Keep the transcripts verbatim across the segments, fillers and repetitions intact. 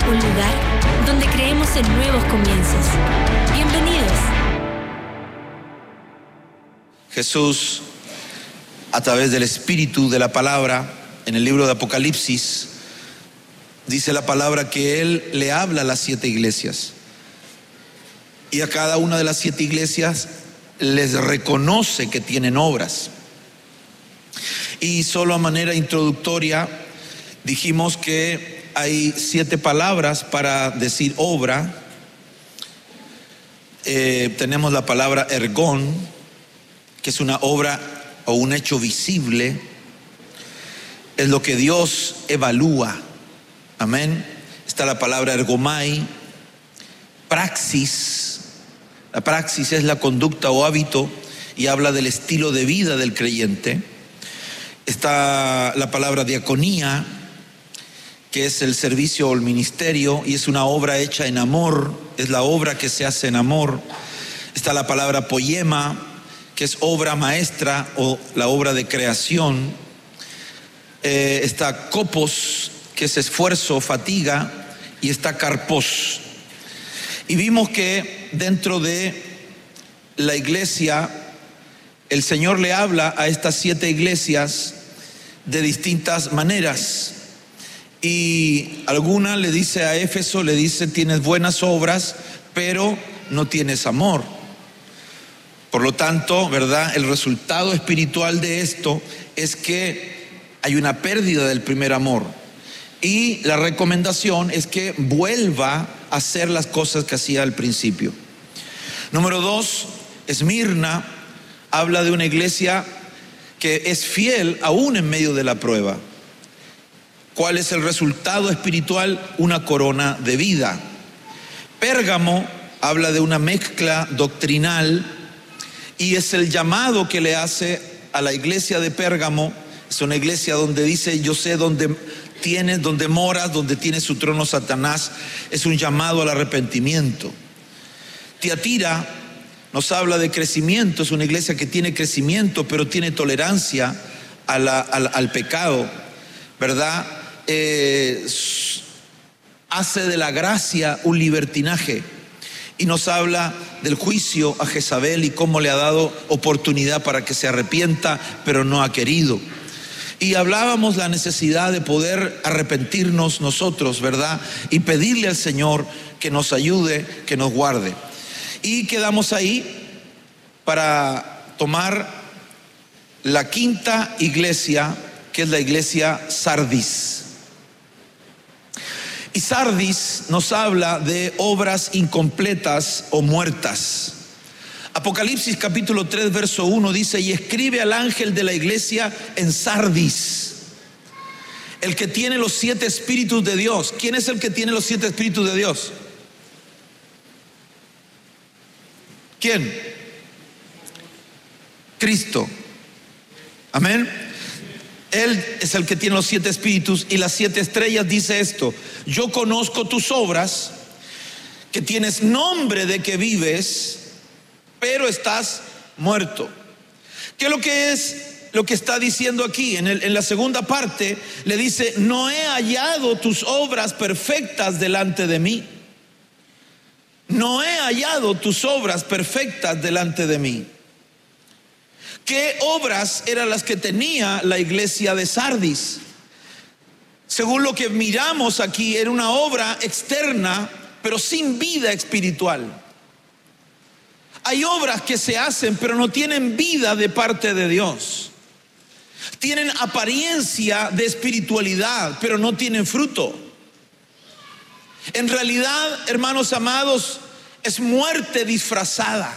un lugar donde creemos en nuevos comienzos. Bienvenidos. Jesús, a través del Espíritu de la palabra, en el libro de Apocalipsis, dice la palabra que Él le habla a las siete iglesias. Y a cada una de las siete iglesias les reconoce que tienen obras. Y solo a manera introductoria dijimos que hay siete palabras para decir obra. Eh, tenemos la palabra ergón, que es una obra o un hecho visible. Es lo que Dios evalúa. Amén. Está la palabra ergomai, praxis. La praxis es la conducta o hábito y habla del estilo de vida del creyente. Está la palabra diaconía, que es el servicio o el ministerio, y es una obra hecha en amor, es la obra que se hace en amor. Está la palabra poema, que es obra maestra o la obra de creación. Eh, está copos, que es esfuerzo, fatiga, y está carpos. Y vimos que dentro de la iglesia, el Señor le habla a estas siete iglesias de distintas maneras. Y alguna le dice a Éfeso, le dice: tienes buenas obras, pero no tienes amor. Por lo tanto, ¿verdad? El resultado espiritual de esto es que hay una pérdida del primer amor. Y la recomendación es que vuelva a hacer las cosas que hacía al principio. Número dos, Esmirna habla de una iglesia que es fiel aún en medio de la prueba. ¿Cuál es el resultado espiritual? Una corona de vida. Pérgamo habla de una mezcla doctrinal y es el llamado que le hace a la iglesia de Pérgamo. Es una iglesia donde dice: yo sé dónde tienes, donde moras, donde tiene su trono Satanás. Es un llamado al arrepentimiento. Tiatira nos habla de crecimiento. Es una iglesia que tiene crecimiento, pero tiene tolerancia a la, al, al pecado, ¿verdad? Eh, hace de la gracia un libertinaje. Y nos habla del juicio a Jezabel y cómo le ha dado oportunidad para que se arrepienta, pero no ha querido. Y hablábamos la necesidad de poder arrepentirnos nosotros, ¿verdad? Y pedirle al Señor que nos ayude, que nos guarde. Y quedamos ahí para tomar la quinta iglesia, que es la iglesia Sardis. Y Sardis nos habla de obras incompletas o muertas. Apocalipsis capítulo tres verso uno dice: y escribe al ángel de la iglesia en Sardis, el que tiene los siete espíritus de Dios. ¿Quién es el que tiene los siete espíritus de Dios? ¿Quién? Cristo. Amén. Él es el que tiene los siete espíritus. Y las siete estrellas dice esto: yo conozco tus obras, que tienes nombre de que vives, pero estás muerto. ¿Qué es lo que es lo que está diciendo aquí? En, el, en la segunda parte le dice: no he hallado tus obras perfectas delante de mí. No he hallado tus obras perfectas delante de mí. ¿Qué obras eran las que tenía la iglesia de Sardis? Según lo que miramos aquí, era una obra externa, pero sin vida espiritual. Hay obras que se hacen, pero no tienen vida de parte de Dios. Tienen apariencia de espiritualidad, pero no tienen fruto. En realidad, hermanos amados, es muerte disfrazada.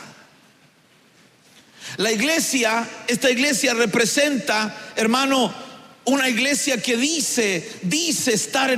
La iglesia, esta iglesia representa, hermano, una iglesia que dice, dice estar en